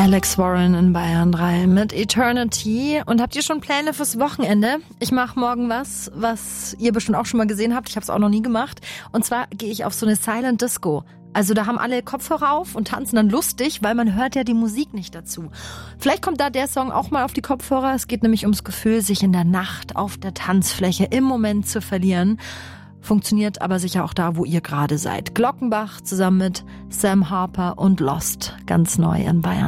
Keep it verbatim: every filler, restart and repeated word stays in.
Alex Warren in Bayern drei mit Eternity. Und habt ihr schon Pläne fürs Wochenende? Ich mache morgen was, was ihr bestimmt auch schon mal gesehen habt. Ich habe es auch noch nie gemacht. Und zwar gehe ich auf so eine Silent Disco. Also da haben alle Kopfhörer auf und tanzen dann lustig, weil man hört ja die Musik nicht dazu. Vielleicht kommt da der Song auch mal auf die Kopfhörer. Es geht nämlich ums Gefühl, sich in der Nacht auf der Tanzfläche im Moment zu verlieren. Funktioniert aber sicher auch da, wo ihr gerade seid. Glockenbach zusammen mit Sam Harper und Lost, ganz neu in Bayern.